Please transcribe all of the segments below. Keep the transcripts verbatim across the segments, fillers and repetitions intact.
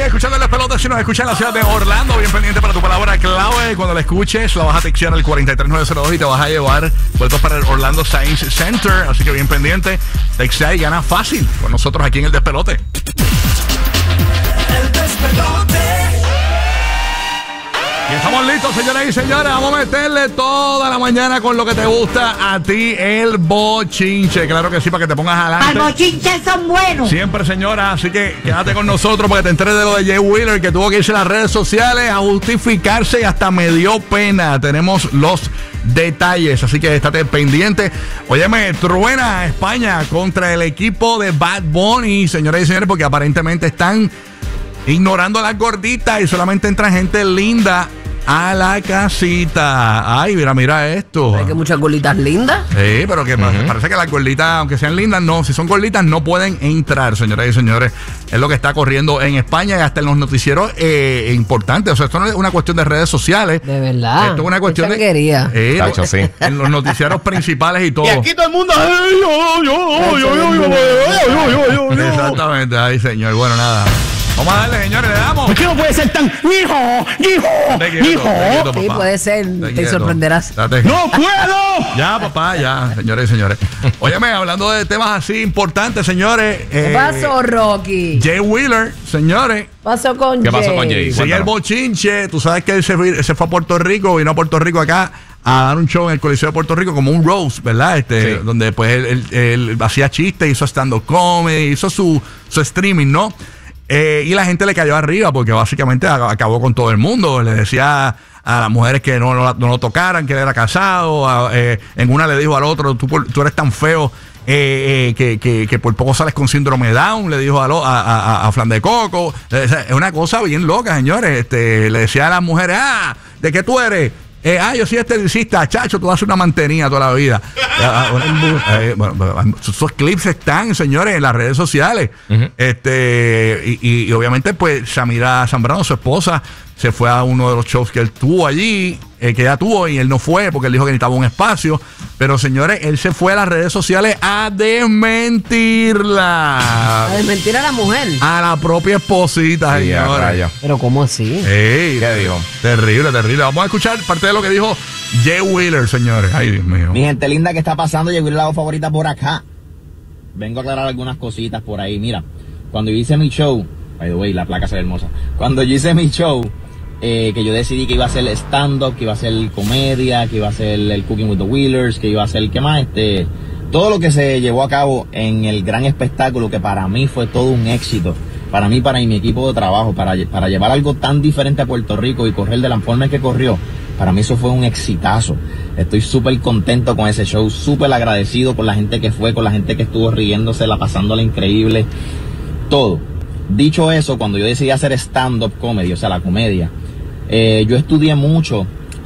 escuchando el despelote. Si nos escuchan en la ciudad de Orlando, bien pendiente para tu palabra clave. Cuando la escuches, la vas a textear al cuatro tres nueve cero dos y te vas a llevar vueltos para el Orlando Science Center. Así que bien pendiente, textea y gana fácil con nosotros aquí en el despelote. El despelote. Y estamos listos, señoras y señores. Vamos a meterle toda la mañana con lo que te gusta a ti, el bochinche. Claro que sí, para que te pongas adelante. Al bochinche son buenos. Siempre, señora. Así que quédate con nosotros para que te enteres de lo de Jay Wheeler, que tuvo que irse a las redes sociales a justificarse y hasta me dio pena. Tenemos los detalles, así que estate pendiente. Óyeme, truena España contra el equipo de Bad Bunny, señoras y señores, porque aparentemente están ignorando a las gorditas y solamente entra gente linda a la casita. Ay, mira, mira esto. Hay que muchas gorditas lindas. Sí, pero que uh-huh. parece que las gorditas, aunque sean lindas, no, si son gorditas no pueden entrar, señoras y señores. Es lo que está corriendo en España y hasta en los noticieros eh, importantes. O sea, esto no es una cuestión de redes sociales. De verdad. Esto es una cuestión de... quería. Eh, Tacho, sí. En los noticieros principales y todo. Y aquí todo el mundo... Exactamente, ay, señor. Bueno, nada. Vamos a darle, señores, le damos. ¿Por qué no puede ser tan hijo, hijo, hijo? Sí, puede ser, te, te sorprenderás. Date. ¡No puedo! Ya, papá, ya, señores y señores. Óyeme, hablando de temas así importantes, señores. ¿Qué eh, pasó, Rocky? Jay Wheeler, señores. Pasó con ¿Qué Jay? pasó con Jay? Sigue el bochinche. Tú sabes que él se fue, se fue a Puerto Rico, vino a Puerto Rico acá a dar un show en el Coliseo de Puerto Rico como un roast, ¿verdad? Este, Sí. Donde pues él, él, él hacía chistes, hizo stand-up comedy, hizo su, su streaming, ¿no? Eh, y la gente le cayó arriba porque básicamente acabó con todo el mundo. Le decía a las mujeres que no, no, no lo tocaran, que él era casado. A, eh, en una le dijo al otro, tú, tú eres tan feo eh, eh, que, que, que por poco sales con síndrome Down. Le dijo a, lo, a, a, a Flan de Coco. Es una cosa bien loca, señores. Este, le decía a las mujeres, ah, ¿de qué tú eres? Eh, ah, yo soy esteticista, chacho, tú vas a una mantenida toda la vida. eh, bueno, esos clips están, señores, en las redes sociales. Uh-huh. Este y, y, y obviamente, pues, Samira Zambrano, su esposa, se fue a uno de los shows que él tuvo allí, eh, que ella tuvo, y él no fue porque él dijo que necesitaba un espacio. Pero, señores, él se fue a las redes sociales a desmentirla. A desmentir a la mujer. A la propia esposita, Sí, señores. Pero, ¿cómo así? Ey, ¿Qué dijo? Terrible, terrible. Vamos a escuchar parte de lo que dijo Jay Wheeler, señores. Ay, Dios mío. Mi gente linda, ¿qué está pasando? Llegó el lado favorita por acá. Vengo a aclarar algunas cositas por ahí. Mira, cuando yo hice mi show, by the way, la placa se ve hermosa. Cuando yo hice mi show, eh, que yo decidí que iba a ser stand-up, que iba a ser comedia, que iba a ser el Cooking with the Wheelers, que iba a ser, ¿qué más? Este, todo lo que se llevó a cabo en el gran espectáculo, que para mí fue todo un éxito. Para mí, para mi equipo de trabajo, para, para llevar algo tan diferente a Puerto Rico y correr de la forma en que corrió, para mí eso fue un exitazo. Estoy súper contento con ese show, súper agradecido con la gente que fue, con la gente que estuvo riéndose, la pasándola increíble, todo. Dicho eso, cuando yo decidí hacer stand-up comedy, o sea, la comedia, eh, yo estudié mucho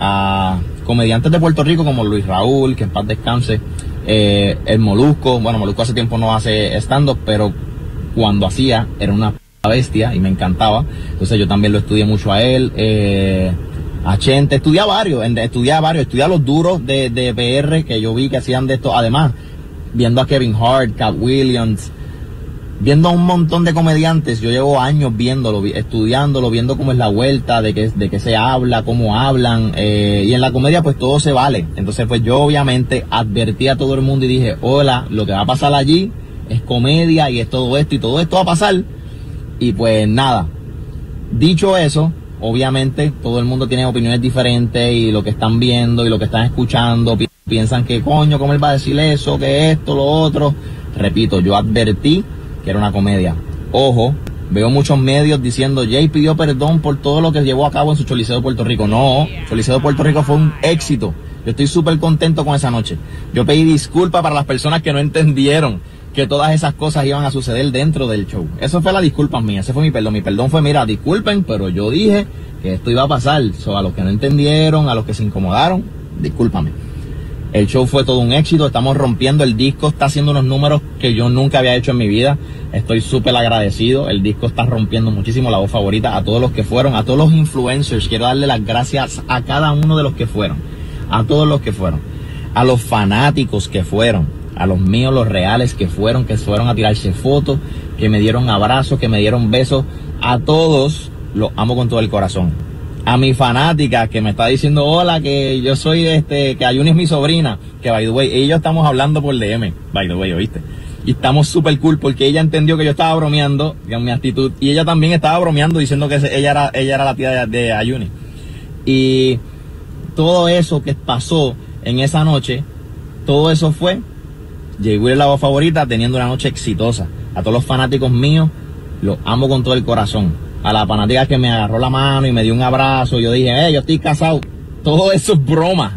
a comediantes de Puerto Rico como Luis Raúl, que en paz descanse, eh, el Molusco. Bueno, Molusco hace tiempo no hace stand-up, pero cuando hacía era una bestia y me encantaba. Entonces yo también lo estudié mucho a él. Eh, a Chente, estudié a varios, estudié a varios, estudié a los duros de, de P R que yo vi que hacían de esto. Además, viendo a Kevin Hart, Cat Williams, viendo a un montón de comediantes. Yo llevo años viéndolo, estudiándolo, viendo cómo es la vuelta, de qué, de qué se habla, cómo hablan, eh, y en la comedia pues todo se vale. Entonces pues yo obviamente advertí a todo el mundo y dije, hola, lo que va a pasar allí es comedia y es todo esto y todo esto va a pasar. Y pues nada, dicho eso, obviamente todo el mundo tiene opiniones diferentes y lo que están viendo y lo que están escuchando pi- piensan que coño, ¿cómo él va a decir eso? Que esto, lo otro. Repito, yo advertí que era una comedia. Ojo, veo muchos medios diciendo Jay pidió perdón por todo lo que llevó a cabo en su Choliseo de Puerto Rico. No, Choliseo de Puerto Rico fue un éxito. Yo estoy súper contento con esa noche. Yo pedí disculpas para las personas que no entendieron que todas esas cosas iban a suceder dentro del show. Eso fue la disculpa mía, ese fue mi perdón. Mi perdón fue, mira, disculpen, pero yo dije que esto iba a pasar. So, a los que no entendieron, a los que se incomodaron, discúlpame. El show fue todo un éxito, estamos rompiendo, el disco está haciendo unos números que yo nunca había hecho en mi vida. Estoy súper agradecido, el disco está rompiendo muchísimo. La voz favorita, a todos los que fueron, a todos los influencers, quiero darle las gracias a cada uno de los que fueron, a todos los que fueron, a los fanáticos que fueron, a los míos, los reales que fueron, que fueron a tirarse fotos, que que me dieron abrazos, que me dieron besos. A todos los amo con todo el corazón. A mi fanática que me está diciendo hola, que yo soy este, que Ayuni es mi sobrina, que by the way, ella y yo estamos hablando por D M, by the way, ¿oíste? Y estamos súper cool porque ella entendió que yo estaba bromeando con mi actitud y ella también estaba bromeando diciendo que ella era, ella era la tía de, de Ayuni. Y todo eso que pasó en esa noche, todo eso fue Jay Wheeler, la voz favorita, teniendo una noche exitosa. A todos los fanáticos míos, los amo con todo el corazón. A la fanática que me agarró la mano y me dio un abrazo, yo dije, eh, yo estoy casado. Todo eso es broma.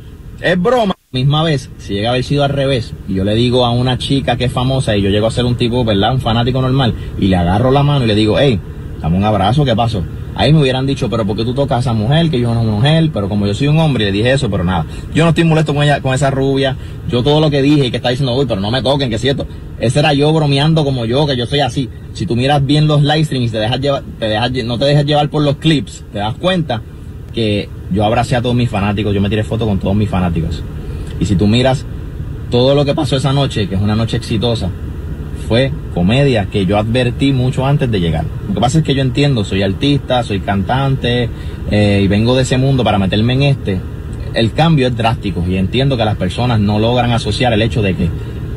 Es broma. Misma vez, si llega a haber sido al revés, y yo le digo a una chica que es famosa y yo llego a ser un tipo, ¿verdad? Un fanático normal, y le agarro la mano y le digo, hey, dame un abrazo, ¿qué pasó? Ahí me hubieran dicho, pero ¿por qué tú tocas a esa mujer? Que yo no soy una mujer, pero como yo soy un hombre, y le dije eso, pero nada. Yo no estoy molesto con ella, con esa rubia. Yo todo lo que dije y que está diciendo, uy, pero no me toquen, que es cierto. Ese era yo bromeando como yo, que yo soy así. Si tú miras bien los live streams, te dejas llevar, te dejas, no te dejas llevar por los clips, te das cuenta que yo abracé a todos mis fanáticos, yo me tiré fotos con todos mis fanáticos. Y si tú miras todo lo que pasó esa noche, que es una noche exitosa, fue comedia que yo advertí mucho antes de llegar. Lo que pasa es que yo entiendo, soy artista, soy cantante eh, y vengo de ese mundo para meterme en este. El cambio es drástico y entiendo que las personas no logran asociar el hecho de que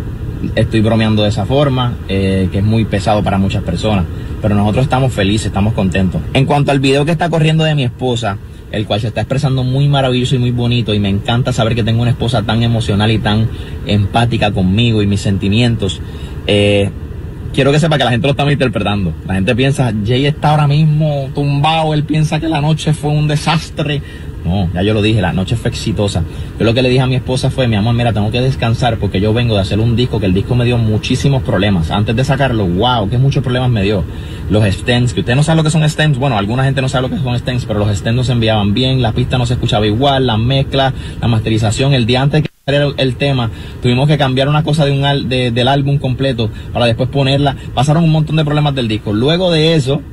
estoy bromeando de esa forma, eh, que es muy pesado para muchas personas. Pero nosotros estamos felices, estamos contentos. En cuanto al video que está corriendo de mi esposa, el cual se está expresando muy maravilloso y muy bonito, y me encanta saber que tengo una esposa tan emocional y tan empática conmigo y mis sentimientos. Eh, quiero que sepa que la gente lo está interpretando. La gente piensa, Jay está ahora mismo tumbado, él piensa que la noche fue un desastre. No, ya yo lo dije, la noche fue exitosa. Yo lo que le dije a mi esposa fue, mi amor, mira, tengo que descansar porque yo vengo de hacer un disco, que el disco me dio muchísimos problemas. Antes de sacarlo, wow, que muchos problemas me dio. Los stems, que usted no sabe lo que son stems, bueno, alguna gente no sabe lo que son stems, pero los stems no se enviaban bien, la pista no se escuchaba igual, la mezcla, la masterización, el día antes que el, el tema, tuvimos que cambiar una cosa de un al, de, del álbum completo para después ponerla. Pasaron un montón de problemas del disco. Luego de eso,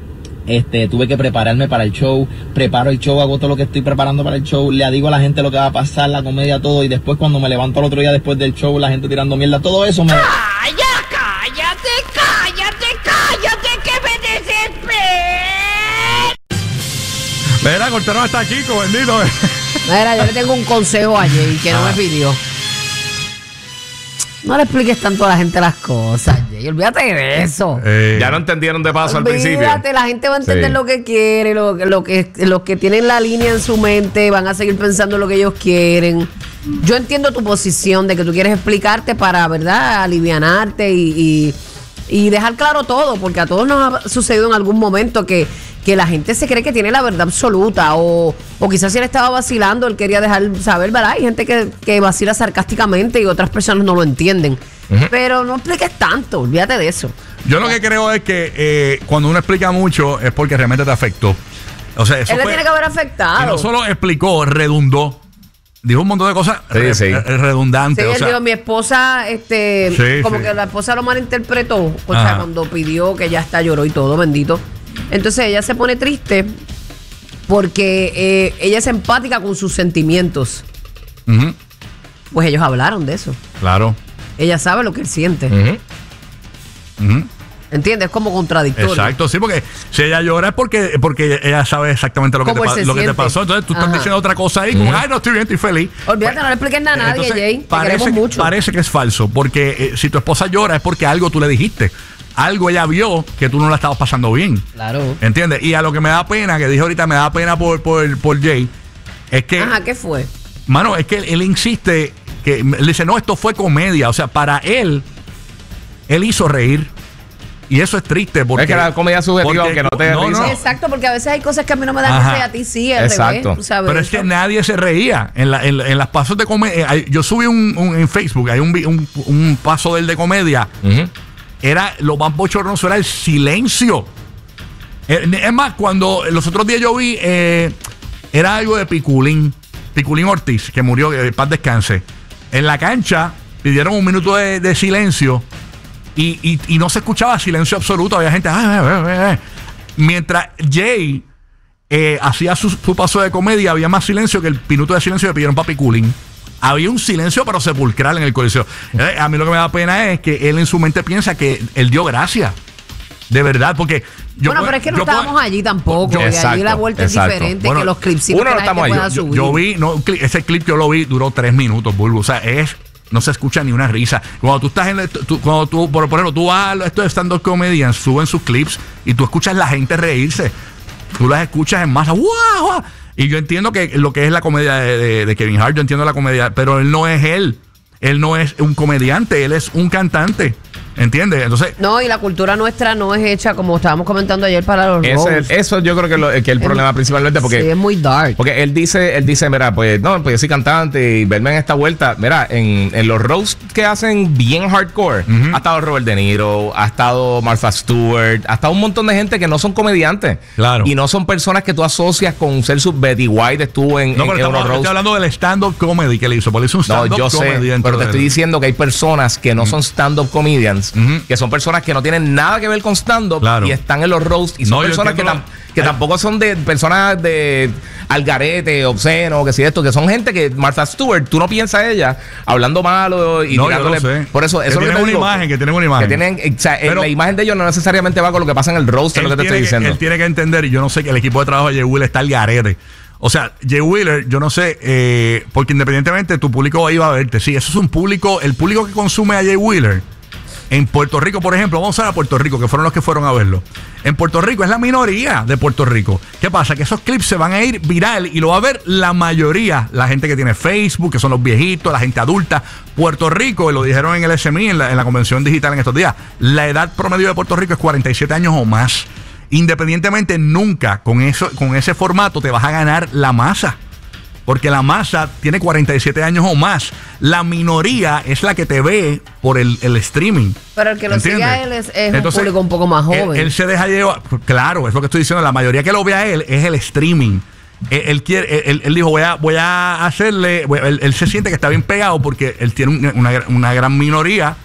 Este, tuve que prepararme para el show, preparo el show, hago todo lo que estoy preparando para el show, le digo a la gente lo que va a pasar, la comedia, todo, y después cuando me levanto al otro día después del show, la gente tirando mierda, todo eso me... ¡Calla, cállate, cállate, cállate, que me desespero! Mira, cortaron hasta Kiko, bendito. Mira, yo le tengo un consejo a Jay que no Ah. me pidió. No le expliques tanto a la gente las cosas, Jay. Olvídate de eso. Eh, Ya no entendieron de paso al principio. Olvídate, la gente va a entender Sí. lo que quiere, lo, lo que, los que tienen la línea en su mente van a seguir pensando lo que ellos quieren. Yo entiendo tu posición de que tú quieres explicarte para, ¿verdad?, alivianarte y, y, y dejar claro todo, porque a todos nos ha sucedido en algún momento que, que la gente se cree que tiene la verdad absoluta, o, o quizás si él estaba vacilando, él quería dejar saber, ¿verdad? Hay gente que, que vacila sarcásticamente y otras personas no lo entienden. Ujú. Pero no expliques tanto, olvídate de eso. Yo lo que creo es que eh, cuando uno explica mucho es porque realmente te afectó. O sea, eso Él le fue- tiene que haber y afectado. no solo explicó, redundó. Dijo un montón de cosas Sí, re- sí. re- redundantes. Sí, o él sea, dijo, mi esposa, este, Sí, como sí. que la esposa lo malinterpretó, o sea, Ajá. cuando pidió que ya está, lloró y todo, bendito. Entonces ella se pone triste porque eh, ella es empática con sus sentimientos. ujú, Pues ellos hablaron de eso. claro. Ella sabe lo que él siente. Ujú. Ujú. ¿Entiendes? Es como contradictorio. Exacto, sí, porque si ella llora es porque, porque ella sabe exactamente lo que, te, Cómo él pa- se lo que te siente. pasó. Entonces tú estás Ajá. diciendo otra cosa ahí, como, ay, no estoy bien, estoy feliz. Olvídate, no le expliques nada a nadie, Entonces, Jay. Te parece, queremos mucho. parece que es falso, porque eh, si tu esposa llora es porque algo tú le dijiste. Algo ella vio que tú no la estabas pasando bien. Claro. ¿Entiendes? Y a lo que me da pena, que dije ahorita, me da pena por, por, por Jay, es que, Ajá, ¿qué fue? mano, es que él, él insiste, que él dice, no, esto fue comedia. O sea, para él, él hizo reír. Y eso es triste porque... Es que la comedia subjetiva, porque- aunque no te dé no, risa. no. Exacto, porque a veces hay cosas que a mí no me dan Ajá. risa y a ti sí, al Exacto. revés, ¿sabes? Pero es que nadie se reía. En, la, en, en las pasos de comedia, hay- yo subí un, un- en Facebook, hay un, vi- un, un paso del de comedia. Ujú. Era, lo más bochornoso era el silencio. Eh, Es más, cuando los otros días yo vi, eh, era algo de Piculín, Piculín Ortiz, que murió, que paz descanse. En la cancha pidieron un minuto de, de silencio y, y- y no se escuchaba silencio absoluto. Había gente, "Ah, ah, ah, ah". Mientras Jay eh, hacía su, su paso de comedia, había más silencio que el minuto de silencio que pidieron para Piculín. había un silencio pero sepulcral en el Coliseo. Eh, A mí lo que me da pena es que él en su mente piensa que él dio gracias. De verdad, porque yo bueno, puedo- pero es que no yo puedo- estábamos allí tampoco. yo- y allí Exacto, la vuelta exacto. es diferente Bueno, que los clipsitos uno que no la gente estamos pueda allí. Yo, subir. yo vi, no, un cli- ese clip yo lo vi, duró tres minutos, Bulbo. O sea, es, no se escucha ni una risa. Cuando tú estás en, el- tú- cuando tú, por, por ejemplo, tú vas a estos stand-up comedians, suben sus clips y tú escuchas la gente reírse. Tú las escuchas en masa. ¡Wow! wow! Y yo entiendo que lo que es la comedia de, de- de Kevin Hart, yo entiendo la comedia, pero él no es él. Él no es un comediante, él es un cantante. ¿Entiendes? Entonces, No, y la cultura nuestra no es hecha, como estábamos comentando ayer, para los Ese- roasts. eso yo creo que, lo, que es el problema principalmente porque... Sí, es muy dark. Porque él dice, él dice, mira, pues no, pues yo soy cantante y verme en esta vuelta. Mira, en, en los roasts que hacen bien hardcore, ha estado Robert De Niro, ha estado Martha Stewart, ha estado un montón de gente que no son comediantes. Claro. Y no son personas que tú asocias con ser su Betty White, estuvo en, no, en pero estamos, Euro Roast. estoy hablando del stand-up comedy que le hizo. Porque le hizo un No, stand-up yo sé, comedy dentro pero te del- estoy diciendo que hay personas que no son stand-up comedians, Ujú. que son personas que no tienen nada que ver con stand-up Claro. y están en los roasts y son No, yo personas que, entiendo tam- lo- que Ay. tampoco son de personas de algarete, obsceno, que si esto, que son gente que Martha Stewart, tú no piensas ella hablando malo y No, yo tirándole- lo sé. por eso, Que eso es lo tienen te una digo, imagen, que tienen una imagen. que tienen, o sea, Pero- la imagen de ellos no necesariamente va con lo que pasa en el roast, es él lo que te tiene estoy diciendo. Él tiene que entender, y yo no sé que el equipo de trabajo de Jay Wheeler está al garete. O sea, Jay Wheeler, yo no sé, eh, porque independientemente tu público iba a verte. Sí, eso es un público, el público que consume a Jay Wheeler. En Puerto Rico, por ejemplo, vamos a ver a Puerto Rico, que fueron los que fueron a verlo. En Puerto Rico es la minoría de Puerto Rico. ¿Qué pasa? Que esos clips se van a ir viral y lo va a ver la mayoría. La gente que tiene Facebook, que son los viejitos, la gente adulta. Puerto Rico, y lo dijeron en el S M I, en la, en la convención digital en estos días, la edad promedio de Puerto Rico es cuarenta y siete años o más. Independientemente, nunca con, eso, con ese formato te vas a ganar la masa. Porque la masa tiene cuarenta y siete años o más. La minoría es la que te ve por el, el streaming. Pero el que lo ¿Entiendes? sigue a él es, es Entonces, un público un poco más joven. Él, él se deja llevar. Claro, es lo que estoy diciendo. La mayoría que lo ve a él es el streaming. Él, él quiere, él, él dijo, voy a, voy a hacerle. voy- él, él se siente que está bien pegado porque él tiene una, una, una gran minoría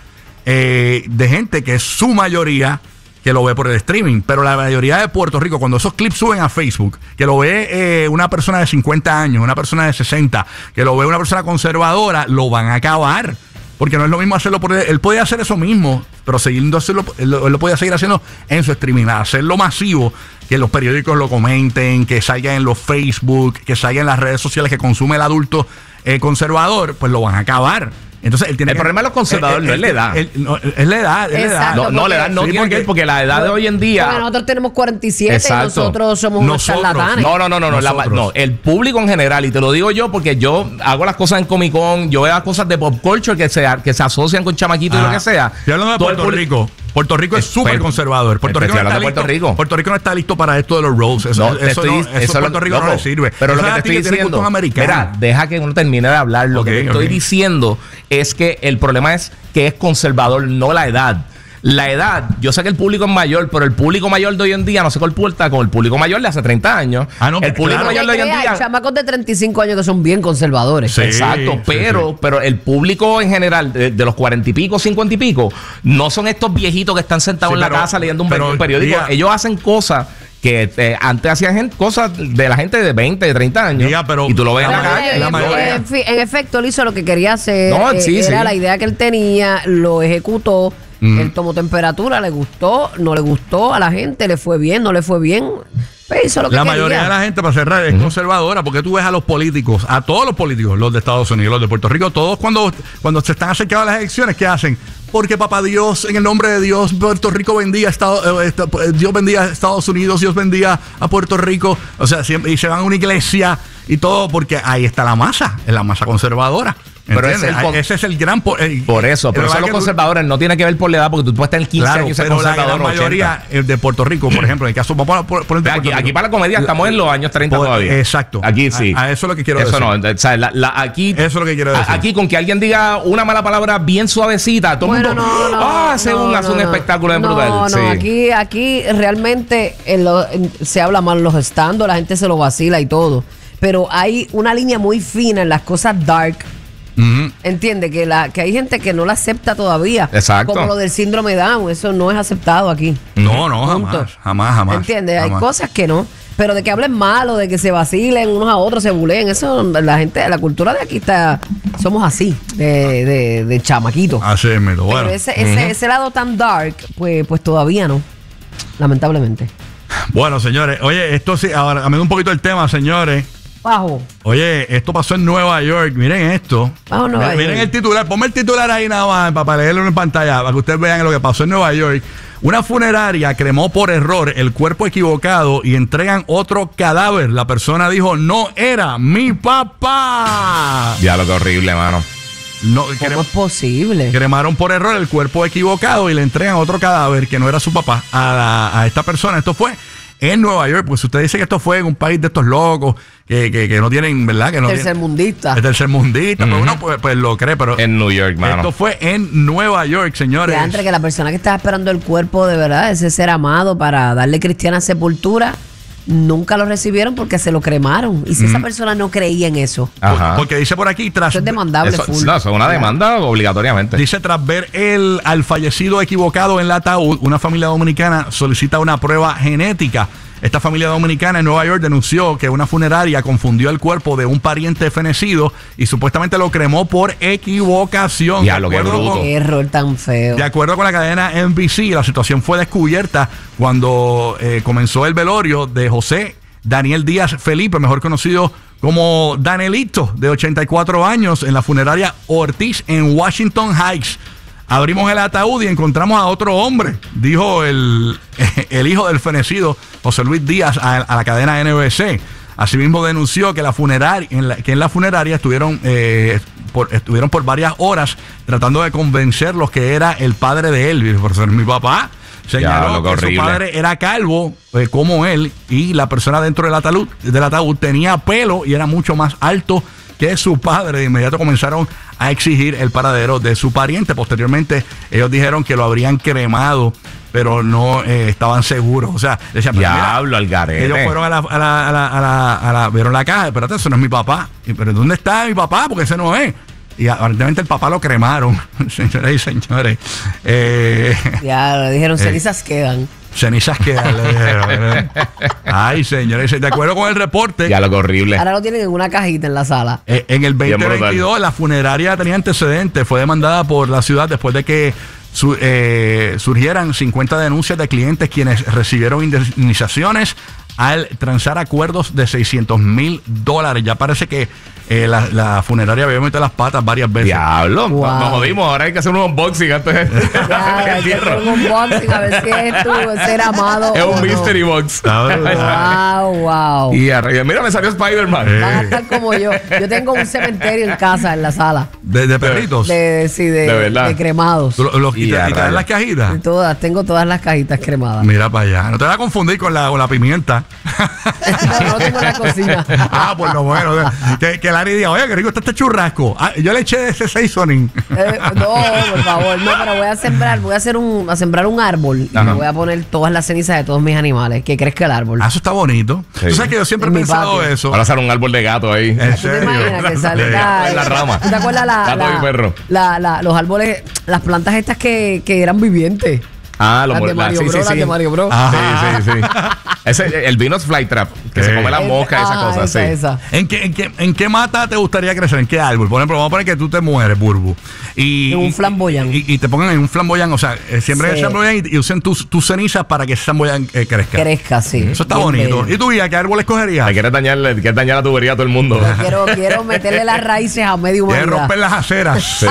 eh, de gente que es su mayoría que lo ve por el streaming. Pero la mayoría de Puerto Rico, cuando esos clips suben a Facebook, que lo ve eh, una persona de cincuenta años, una persona de sesenta, que lo ve una persona conservadora, lo van a acabar. Porque no es lo mismo hacerlo por él. Él podía hacer eso mismo, pero siguiendo hacerlo, él, lo- él lo podía seguir haciendo en su streaming. Hacerlo masivo, que los periódicos lo comenten, que salga en los Facebook, que salga en las redes sociales que consume el adulto eh, conservador, pues lo van a acabar. Entonces él tiene El que- problema de los conservadores no es la edad. él- no, es la edad, es la edad. Exacto. No, no, la edad no Sí, tiene que ver porque la edad de hoy en día... Porque nosotros tenemos cuarenta y siete Exacto. y nosotros somos unos Nosotros, charlatanes. No, no, no, no, no, la- Nosotros. no, el público en general, y te lo digo yo porque yo hago las cosas en Comic Con, yo veo las cosas de pop culture que se, que se asocian con chamaquitos y Ah, lo que sea. Estoy hablando de Todo el Puerto público- Rico. Puerto Rico es Eh, súper pues, conservador. Puerto pues, Rico, no estoy está hablando de listo, Puerto Rico. Puerto Rico no está listo para esto de los roads. Eso, No, te eso, estoy- no, eso eso a lo- Puerto Rico no loco, le sirve. Pero lo Eso que es te a ti estoy tienes diciendo, gustos americanos. mira, deja que uno termine de hablar. Lo Ok, que te estoy ok. diciendo es que el problema es que es conservador, no la edad. La edad, yo sé que el público es mayor, pero el público mayor de hoy en día no se comporta con el público mayor de hace treinta años. Ah, no, el público claro. mayor de hoy en Hay día... chamacos de treinta y cinco años que son bien conservadores. Sí. Exacto, sí, pero, sí. pero el público en general, de, de los cuarenta y pico, cincuenta y pico, no son estos viejitos que están sentados Sí, en la pero- casa leyendo un, pero, un periódico. diga- Ellos hacen cosas que eh, antes hacían gente- cosas de la gente de veinte, de treinta años. Diga, pero- y tú lo ves en la Pero, calle. la en, mayoría. en fi- en efecto, él hizo lo que quería hacer. No, eh, sí, era sí. la idea que él tenía, lo ejecutó. Él tomó temperatura, le gustó, no le gustó a la gente, le fue bien, no le fue bien. Pues hizo lo que La quería. mayoría de la gente, para cerrar, es conservadora, porque tú ves a los políticos, a todos los políticos, los de Estados Unidos, los de Puerto Rico, todos cuando, cuando se están acercando a las elecciones, ¿qué hacen? Porque papá Dios, en el nombre de Dios, Puerto Rico bendiga a Estados, eh, esta- eh, Dios bendiga a Estados Unidos, Dios bendiga a Puerto Rico, o sea, siempre- y se van a una iglesia y todo, porque ahí está la masa, es la masa conservadora. Pero ¿entiendes? es el con- Ese es el gran... po- el- Por eso, por el eso verdad los que tú- conservadores no tiene que ver por la edad, porque tú puedes tener quince Claro, años y ser pero la conservador. gran mayoría eh, de Puerto Rico, por ejemplo, en el caso, vamos a pon- ponerte Aquí, Puerto aquí Rico. para la comedia estamos en los años treinta Por- todavía. exacto. Aquí sí. A- a eso es lo que quiero eso decir. no, o sea, la- la- aquí, Eso es lo que quiero decir. a- Aquí con que alguien diga una mala palabra bien suavecita, todo el Bueno, mundo no, no, ah, hace no, un, hace no, un no. espectáculo de no, brutal. No, Sí. aquí, aquí realmente en lo- en- se habla mal los stands, la gente se lo vacila y todo. Pero hay una línea muy fina en las cosas dark. Ujú. Entiende que la que hay gente que no la acepta todavía. Exacto. Como lo del síndrome Down, eso no es aceptado aquí. No, no, Punto. jamás, jamás, jamás. ¿Entiendes? Hay jamás. cosas que no. Pero de que hablen mal o de que se vacilen unos a otros, se buleen, eso, la gente, la cultura de aquí está, somos así, de, de, de chamaquitos. Así es, bueno. Pero ese, ese, uh-huh. ese lado tan dark, pues, pues todavía no, lamentablemente. Bueno, señores, oye, esto sí, ahora cambiando un poquito el tema, señores. Bajo. Oye, esto pasó en Nueva York. Miren esto. Bajo Nueva miren York. el titular. Ponme el titular ahí nada más para leerlo en pantalla, para que ustedes vean lo que pasó en Nueva York. Una funeraria cremó por error el cuerpo equivocado y entregan otro cadáver. La persona dijo, no era mi papá. Ya lo que horrible, mano. No, ¿Cómo crem- es posible? Cremaron por error el cuerpo equivocado y le entregan otro cadáver que no era su papá a, la, a esta persona. Esto fue en Nueva York, pues usted dice que esto fue en un país de estos locos que, que, que no tienen, ¿verdad? Que no Tercermundista. Es tercermundista, Uh-huh. pero uno pues, pues lo cree, pero En New York, mano. esto fue en Nueva York, señores. Que antes que la persona que estaba esperando el cuerpo de verdad, ese ser amado para darle cristiana sepultura, nunca lo recibieron porque se lo cremaron. Y si esa persona no creía en eso, Ajá. Porque dice por aquí, tras eso es demandable Eso, full. no, eso es una demanda obligatoriamente. dice tras ver el al fallecido equivocado en el ataúd, una familia dominicana solicita una prueba genética. Esta familia dominicana en Nueva York denunció que una funeraria confundió el cuerpo de un pariente fenecido y supuestamente lo cremó por equivocación. Ya, De lo que acuerdo bruto. con- Qué error tan feo. De acuerdo con la cadena N B C, la situación fue descubierta cuando eh, comenzó el velorio de José Daniel Díaz Felipe, mejor conocido como Danielito, de ochenta y cuatro años, en la funeraria Ortiz en Washington Heights. Abrimos el ataúd y encontramos a otro hombre, dijo el, el hijo del fenecido José Luis Díaz a, a la cadena N B C. Asimismo denunció que, la funeraria, en la, que en la funeraria estuvieron, eh, por, estuvieron por varias horas tratando de convencerlos que era el padre de él. Por ser mi papá. Señaló Ya, lo que horrible. su padre era calvo eh, como él y la persona dentro del ataúd, del ataúd tenía pelo y era mucho más alto que su padre. De inmediato comenzaron a exigir el paradero de su pariente. Posteriormente ellos dijeron que lo habrían cremado, pero no eh, estaban seguros. O sea, decían, pero mira, Diablo, al garete. ellos fueron a la, a la, a la, a la, a la- vieron la caja, espérate, eso no es mi papá. Y, pero ¿dónde está mi papá? Porque ese no es. Y aparentemente el papá lo cremaron, señoras y señores. Eh, Ya, le dijeron, Eh. cenizas quedan. cenizas que le dijeron. Ay, señores, de acuerdo con el reporte, Ya lo que horrible. Ahora lo tienen en una cajita en la sala. eh, en el Bien veinte veintidós la funeraria tenía antecedentes, fue demandada por la ciudad después de que su- eh, surgieran cincuenta denuncias de clientes quienes recibieron indemnizaciones al transar acuerdos de seiscientos mil dólares. Ya parece que eh, la, la funeraria había metido las patas varias veces. Diablo, Wow. nos jodimos. Ahora hay que hacer un unboxing antes de Ya, el hay que fierro. hacer un unboxing a ver si es tu ser amado. Es o un no. mystery box. Ah, Wow, wow. Y arriba, mira, me salió Spider-Man. Eh. Van a estar como yo. Yo tengo un cementerio en casa, en la sala. De, de perritos. De, sí, de, De verdad. de cremados. Tú lo- lo- y Y te, a y te dan rayos. las cajitas. Todas, tengo todas las cajitas cremadas. Mira para allá. No te vas a confundir con la, con la pimienta. No, no tengo en la cocina. Ah, pues lo bueno. Que, que Larry diga, oye, qué rico está este churrasco. Ah, yo le eché de ese seasoning. Eh, no, por favor, no, pero voy a sembrar, voy a hacer un, a sembrar un árbol y Ajá. le voy a poner todas las cenizas de todos mis animales, que crezca el árbol. Ah, eso está bonito. Sí. Tú sabes que yo siempre he En mi pensado patio. eso. Ahora sale un árbol de gato ahí. En ¿Tú te serio. imaginas que sale Sí. la, En la rama. ¿Tú te acuerdas la, Gato la- y perro. la- la- los árboles, las plantas estas que, que eran vivientes? Ah, lo Las de la- Mario sí, Bros, sí, las sí. de Mario Bros. Ah. Sí, sí, sí. Ese, el Venus Flytrap, que Sí. se come la mosca, esa Ah, cosa, esa, sí. esa. ¿En qué, en, qué, ¿En qué mata te gustaría crecer? ¿En qué árbol? Por ejemplo, vamos a poner que tú te mueres, Burbu. Y, En un flamboyán. Y, y te pongan en un flamboyán. O sea, eh, siembren Sí. el flamboyán y, y usen tus, tus cenizas para que ese flamboyán eh, crezca. Crezca, sí. Eso está Bien bonito. bello. ¿Y tú, Guía, qué árbol escogerías? Le quieres dañar, le quieres dañar la tubería a todo el mundo. Quiero, quiero meterle las raíces a medio Quieres humanidad. romper las aceras. Sí.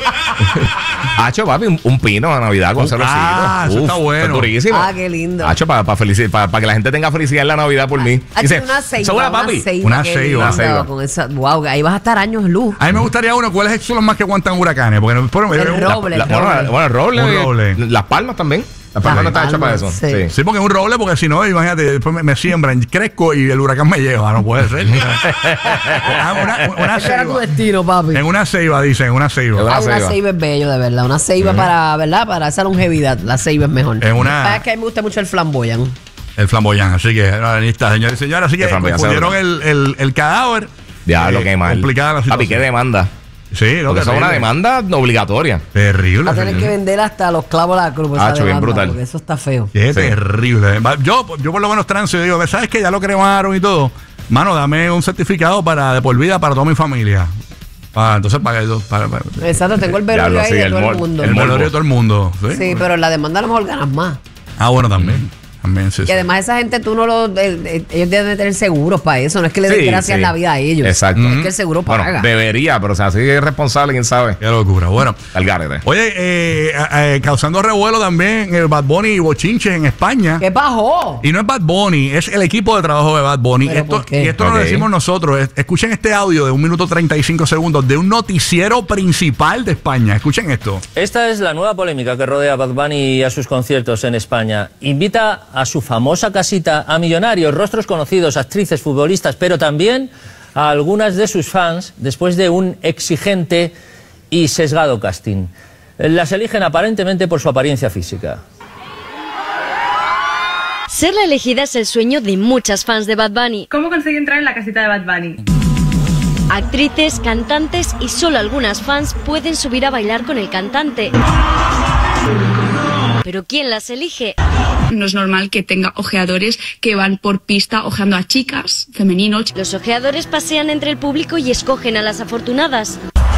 Hacho, papi, un, un pino a Navidad con cervecito. Ah, eso está bueno. Es durísimo. Ah, qué lindo. Hacho, para que la gente tenga felicidad en la Navidad por mí. Ah, Dice, una ceiba, ¿segura, una papi? ceiba, Una qué ceiba. lindo, Una ceiba. con esa, wow, ahí vas a estar años luz. A mí me gustaría uno. ¿Cuáles son los más que aguantan huracanes? Porque no, por, El la- roble. La- el bueno, roble. bueno, el roble. Un roble. Las palmas también. Las palmas no están hechas para eso. palmas, sí. Sí. Sí, porque es un roble, porque si no, imagínate, después me, me siembran, crezco y el huracán me lleva. No puede ser. Ah, una, una Ese era tu ceiba. destino, papi. En una ceiba, dicen, en una ceiba. Una Ah, una ceiba. ceiba es bello, de verdad. Una ceiba para, ¿verdad? Para esa longevidad. La ceiba es mejor. Es una- Es que a mí me gusta mucho el flamboyán. El flamboyán. Así que, no, ahí está, señores y señores. Así que El flamboyán confundieron se el, el, el cadáver. Diablo, Eh, qué mal. complicada la Papi, situación. qué demanda. Sí, no, porque eso es una demanda obligatoria. Terrible. Va a tener que vender hasta los clavos de la cruz. Ah, bien brutal. Porque eso está feo. Qué Sí. terrible. Yo, yo por lo menos transo y digo, ¿sabes qué? Ya lo cremaron y todo. Mano, dame un certificado para de por vida para toda mi familia. Ah, entonces para eso. Para, para, Exacto, tengo el velorio Ya lo ahí sigue, de el todo el mol- mundo. el velorio de todo el mundo. Sí, Sí, pero en la demanda a lo mejor ganas más. Ah, bueno, también. También, sí, Y sí. además esa gente tú no lo... eh, eh, ellos deben de tener seguros para eso. No es que le den Sí, gracias sí. la vida a ellos. Exacto. Es que el seguro Bueno, paga. debería, pero o sea, así es responsable, quién sabe. Qué locura. Bueno. Al garete. Oye, eh, eh, causando revuelo también el Bad Bunny y bochinches en España. ¿Qué bajó? Y no es Bad Bunny, es el equipo de trabajo de Bad Bunny. ¿Pero Esto, por qué? y esto no Ok. lo decimos nosotros. Es- escuchen este audio de un minuto treinta y cinco segundos de un noticiero principal de España. Escuchen esto. Esta es la nueva polémica que rodea a Bad Bunny y a sus conciertos en España. Invita a su famosa casita a millonarios, rostros conocidos, actrices, futbolistas, pero también a algunas de sus fans después de un exigente y sesgado casting. Las eligen aparentemente por su apariencia física. Ser la elegida es el sueño de muchas fans de Bad Bunny. ¿Cómo conseguí entrar en la casita de Bad Bunny? Actrices, cantantes y solo algunas fans pueden subir a bailar con el cantante. Pero ¿quién las elige? No es normal que tenga ojeadores que van por pista ojeando a chicas, femeninos. Los ojeadores pasean entre el público y escogen a las afortunadas.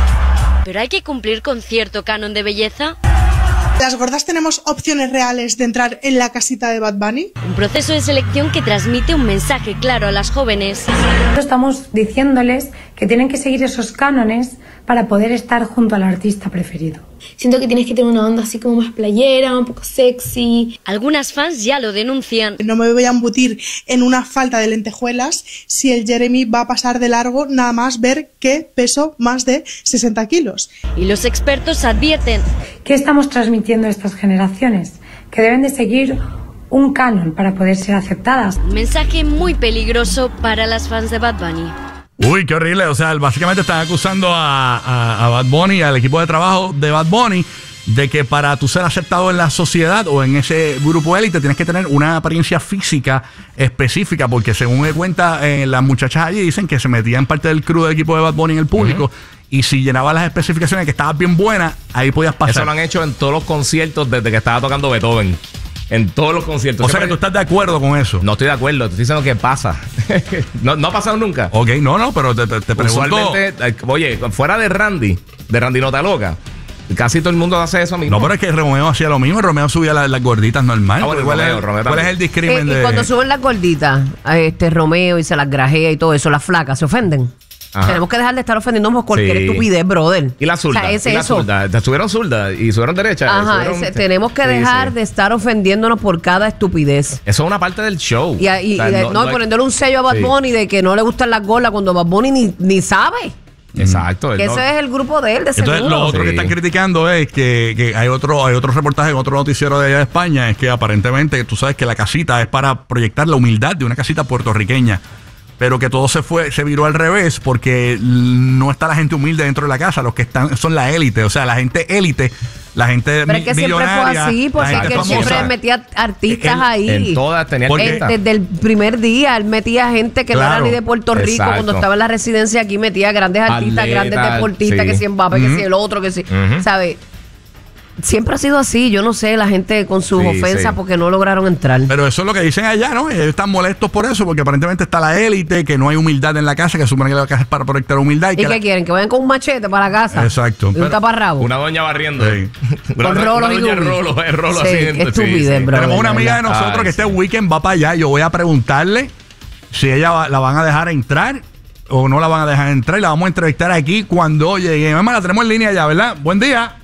¿Pero hay que cumplir con cierto canon de belleza? Las gordas tenemos opciones reales de entrar en la casita de Bad Bunny. Un proceso de selección que transmite un mensaje claro a las jóvenes. Estamos diciéndoles que tienen que seguir esos cánones para poder estar junto al artista preferido. Siento que tienes que tener una onda así como más playera, un poco sexy. Algunas fans ya lo denuncian. No me voy a embutir en una falta de lentejuelas si el Jeremy va a pasar de largo nada más ver que peso más de sesenta kilos. Y los expertos advierten. ¿Qué estamos transmitiendo a estas generaciones? Que deben de seguir un canon para poder ser aceptadas. Un mensaje muy peligroso para las fans de Bad Bunny. Uy, qué horrible. O sea, básicamente están acusando a, a, a Bad Bunny, al equipo de trabajo de Bad Bunny, de que para tú ser aceptado en la sociedad o en ese grupo élite tienes que tener una apariencia física específica, porque según me cuenta eh, las muchachas allí dicen que se metían parte del crew del equipo de Bad Bunny en el público. Uh-huh. Y si llenabas las especificaciones que estabas bien buena, ahí podías pasar. Eso lo han hecho en todos los conciertos desde que estaba tocando Beethoven. En todos los conciertos. O sea que tú estás de acuerdo con eso. No estoy de acuerdo, te estoy diciendo que pasa. no, no ha pasado nunca. Ok, no, no, pero te, te, te pregunto. Usualmente, oye, fuera de Randy, de Randy Nota Loca, casi todo el mundo hace eso mismo. No, pero es que Romeo hacía lo mismo. Romeo subía las, las gorditas normal. Ah, bueno, ¿Cuál, Romeo, es, Romeo ¿Cuál es también. el discrimen Eh, de...? y cuando suben las gorditas, a este Romeo y se las grajea y todo eso, las flacas, ¿se ofenden? Ajá. Tenemos que dejar de estar ofendiéndonos por cualquier Sí. estupidez, brother. Y la zurda. O sea, es y la eso. zurda. Te subieron zurda y subieron derecha. Ajá, subieron- ese- tenemos que Sí, dejar sí. de estar ofendiéndonos por cada estupidez. Eso es una parte del show. Y, y- O sea, y de- no- no, no y hay- poniéndole un sello a Bad Sí. Bunny de que no le gustan las gordas cuando Bad Bunny ni, ni sabe. Exacto. él Que no- ese es el grupo de él, de Entonces, seguro. lo otro que Sí. están criticando es que, que hay otro hay otro reportaje en otro noticiero de allá de España, es que aparentemente tú sabes que la casita es para proyectar la humildad de una casita puertorriqueña, pero que todo se fue se viró al revés porque no está la gente humilde dentro de la casa, los que están son la élite, o sea, la gente élite, la gente Pero es que siempre fue millonaria, así, la porque gente es que él famosa. siempre metía artistas Él- ahí. En todas tenían ¿Por qué? artistas. Desde el primer día, él metía gente que no Claro. era ni de Puerto Rico. Exacto. Cuando estaba en la residencia aquí, metía grandes artistas, Atletas, grandes deportistas, sí. que si Mbappé, que Ujú. si el otro, que si. Ujú. ¿Sabes? Siempre ha sido así. Yo no sé, la gente con sus Sí, ofensas sí. porque no lograron entrar. Pero eso es lo que dicen allá, ¿no? Ellos están molestos por eso, porque aparentemente está la élite, que no hay humildad en la casa, que supone que la casa es para proyectar humildad. Y, ¿Y que qué la- quieren? Que vayan con un machete para la casa. Exacto. Y un Pero- taparrabo. Una doña barriendo. Sí. Una, Con una rolos y doña gubis. rolo, es rolo Sí, haciendo. qué estupidez, bro. Tenemos una de amiga de verdad. nosotros Ay, que este sí. weekend va para allá. Yo voy a preguntarle si ella va- la van a dejar entrar o no la van a dejar entrar. Y la vamos a entrevistar aquí cuando llegue. Mamá, la tenemos en línea ya, ¿verdad? Buen día.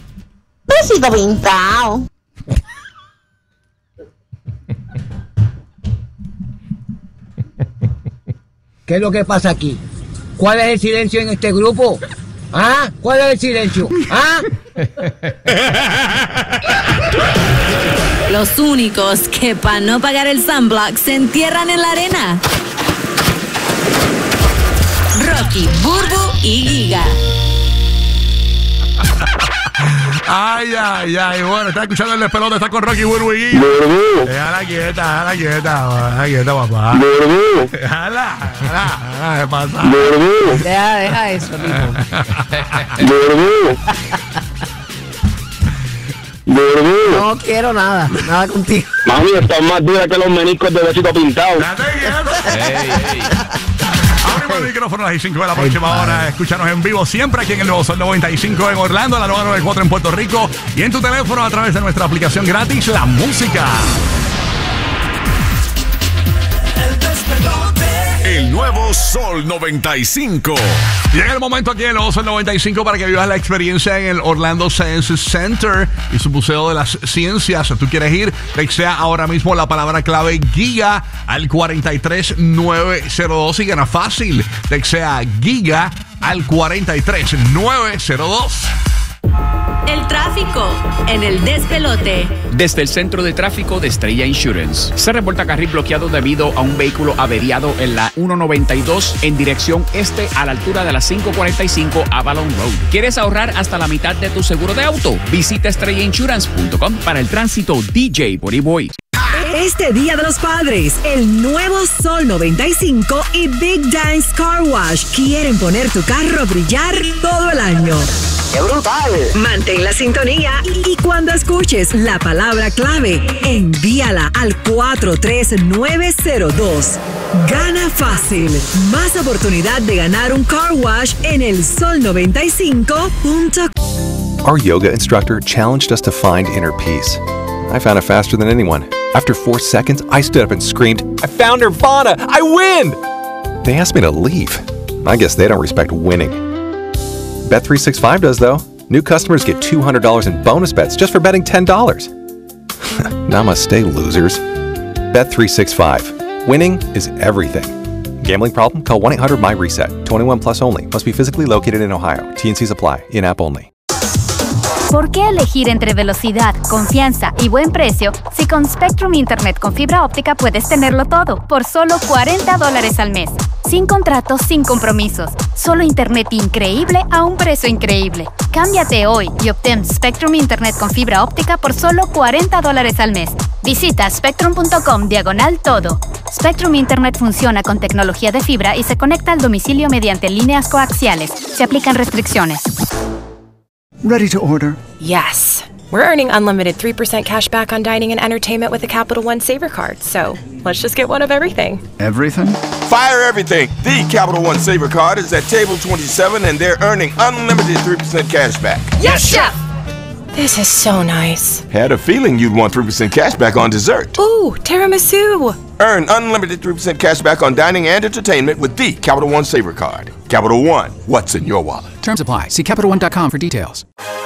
Besito pintado. ¿Qué es lo que pasa aquí? ¿Cuál es el silencio en este grupo? ¿Ah? ¿Cuál es el silencio? ¿Ah? Los únicos que para no pagar el sunblock se entierran en la arena. Rocky, Burbu y Giga. Ay, ay, ay. Bueno, está escuchando el despelote, está con Rocky Burbuguín. Déjala quieta, déjala quieta, déjala quieta, papá. Déjala, déjala, déjala, ¿qué pasa? Deja, deja eso, tipo. No quiero nada, nada contigo. Mami, estás más dura que los meniscos de besito pintado. Abrimos el micrófono a las cinco de la próxima hora. Escúchanos en vivo siempre aquí en el Nuevo Sol noventa y cinco en Orlando, la nueva noventa y cuatro en Puerto Rico y en tu teléfono a través de nuestra aplicación gratis La Música. El Nuevo Sol noventa y cinco. Llega el momento aquí en el Nuevo Sol noventa y cinco para que vivas la experiencia en el Orlando Science Center y su Museo de las Ciencias. Si tú quieres ir, textea ahora mismo la palabra clave GIGA al cuatro tres nueve cero dos y gana fácil. Textea GIGA al cuatro tres nueve cero dos. El tráfico en el despelote. Desde el centro de tráfico de Estrella Insurance se reporta carril bloqueado debido a un vehículo averiado en la ciento noventa y dos en dirección este a la altura de la cinco cuarenta y cinco Avalon Road. ¿Quieres ahorrar hasta la mitad de tu seguro de auto? Visita estrella insurance punto com. Para el tránsito, D J Bodyboy. Este Día de los Padres, el Nuevo Sol noventa y cinco y Big Dance Car Wash quieren poner tu carro a brillar todo el año. ¡Qué brutal! Mantén la sintonía y cuando escuches la palabra clave, envíala al cuatro tres nueve cero dos. Gana fácil. Más oportunidad de ganar un car wash en el sol noventa y cinco punto com. Our yoga instructor challenged us to find inner peace. I found it faster than anyone. After four seconds, I stood up and screamed, I found Nirvana! I win! They asked me to leave. I guess they don't respect winning. Bet three sixty-five does, though. New customers get two hundred dollars in bonus bets just for betting ten dollars. Namaste, losers. Bet three sixty-five. Winning is everything. Gambling problem? Call one eight hundred my reset. twenty-one plus only. Must be physically located in Ohio. T and Cs apply. In-app only. ¿Por qué elegir entre velocidad, confianza y buen precio si con Spectrum Internet con fibra óptica puedes tenerlo todo por solo cuarenta dólares al mes? Sin contratos, sin compromisos. Solo internet increíble a un precio increíble. Cámbiate hoy y obtén Spectrum Internet con fibra óptica por solo cuarenta dólares al mes. Visita spectrum punto com diagonal todo. Spectrum Internet funciona con tecnología de fibra y se conecta al domicilio mediante líneas coaxiales. Se aplican restricciones. Ready to order? Yes. We're earning unlimited three percent cash back on dining and entertainment with a Capital One Saver card, so let's just get one of everything. Everything? Fire everything! The Capital One Saver card is at table twenty-seven and they're earning unlimited three percent cash back. Yes, Chef! This is so nice. Had a feeling you'd want three percent cash back on dessert. Ooh, tiramisu! Earn unlimited three percent cash back on dining and entertainment with the Capital One Saver card. Capital One, what's in your wallet? Terms apply. See Capital One dot com for details.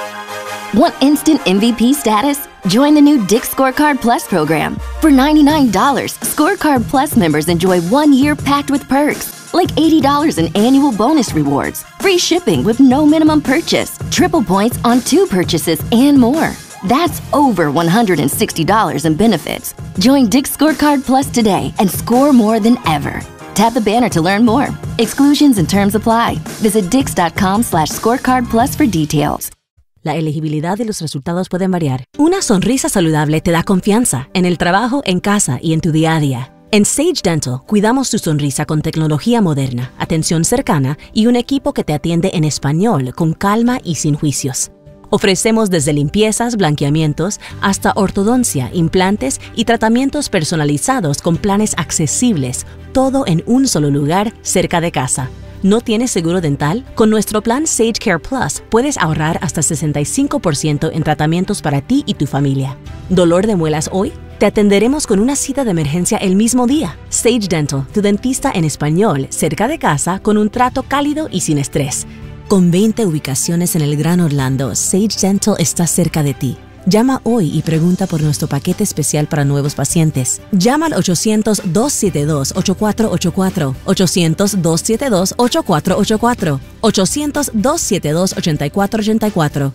Want instant M V P status? Join the new Dick's Scorecard Plus program. For ninety-nine dollars, Scorecard Plus members enjoy one year packed with perks, like eighty dollars in annual bonus rewards, free shipping with no minimum purchase, triple points on two purchases, and more. That's over one hundred sixty dollars in benefits. Join Dick's Scorecard Plus today and score more than ever. Tap the banner to learn more. Exclusions and terms apply. Visit dix dot com slash scorecard plus for details. La elegibilidad de los resultados pueden variar. Una sonrisa saludable te da confianza en el trabajo, en casa y en tu día a día. En Sage Dental cuidamos tu sonrisa con tecnología moderna, atención cercana y un equipo que te atiende en español con calma y sin juicios. Ofrecemos desde limpiezas, blanqueamientos, hasta ortodoncia, implantes y tratamientos personalizados con planes accesibles, todo en un solo lugar cerca de casa. ¿No tienes seguro dental? Con nuestro plan Sage Care Plus puedes ahorrar hasta sesenta y cinco por ciento en tratamientos para ti y tu familia. ¿Dolor de muelas hoy? Te atenderemos con una cita de emergencia el mismo día. Sage Dental, tu dentista en español, cerca de casa, con un trato cálido y sin estrés. Con veinte ubicaciones en el Gran Orlando, Sage Dental está cerca de ti. Llama hoy y pregunta por nuestro paquete especial para nuevos pacientes. Llama al ochocientos, dos siete dos, ocho cuatro ocho cuatro, ochocientos, dos siete dos, ocho cuatro ocho cuatro, ochocientos, dos siete dos, ocho cuatro ocho cuatro.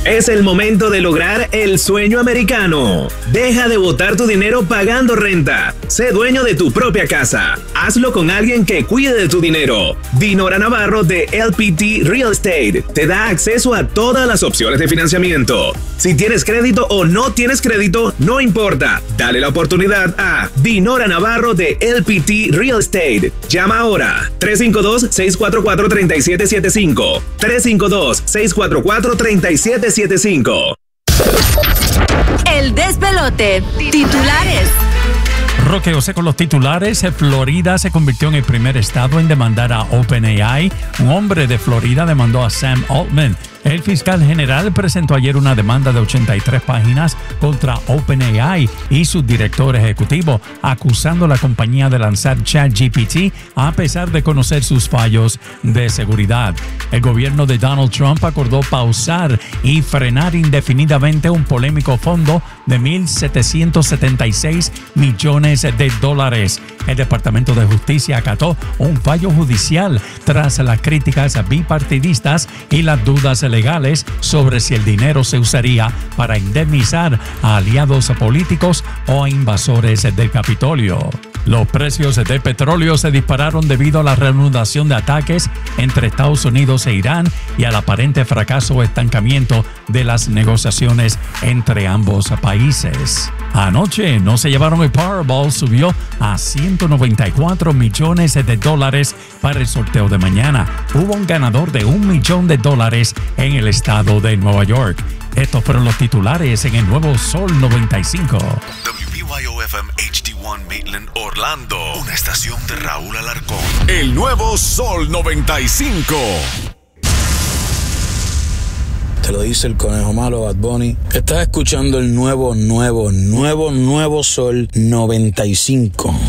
Es el momento de lograr el sueño americano. Deja de botar tu dinero pagando renta. Sé dueño de tu propia casa. Hazlo con alguien que cuide de tu dinero. Dinora Navarro de L P T Real Estate te da acceso a todas las opciones de financiamiento. Si tienes crédito o no tienes crédito, no importa. Dale la oportunidad a Dinora Navarro de L P T Real Estate. Llama ahora tres cinco dos, seis cuatro cuatro, tres siete siete cinco. tres cinco dos, seis cuatro cuatro, tres siete siete cinco. El despelote. Titulares. Roque José con los titulares. Florida se convirtió en el primer estado en demandar a OpenAI. Un hombre de Florida demandó a Sam Altman. El fiscal general presentó ayer una demanda de ochenta y tres páginas contra OpenAI y su director ejecutivo, acusando a la compañía de lanzar ChatGPT a pesar de conocer sus fallos de seguridad. El gobierno de Donald Trump acordó pausar y frenar indefinidamente un polémico fondo de mil setecientos setenta y seis millones de dólares. El Departamento de Justicia acató un fallo judicial tras las críticas bipartidistas y las dudas legales sobre si el dinero se usaría para indemnizar a aliados políticos o a invasores del Capitolio. Los precios del petróleo se dispararon debido a la reanudación de ataques entre Estados Unidos e Irán y al aparente fracaso o estancamiento de las negociaciones entre ambos países. Anoche no se llevaron el Powerball, subió a ciento noventa y cuatro millones de dólares para el sorteo de mañana. Hubo un ganador de un millón de dólares en el estado de Nueva York. Estos fueron los titulares en el nuevo Sol noventa y cinco. W B Y O F M H D uno Maitland, Orlando. Una estación de Raúl Alarcón. El nuevo Sol noventa y cinco. Te lo dice el conejo malo Bad Bunny. Estás escuchando el nuevo, nuevo, nuevo, nuevo Sol noventa y cinco.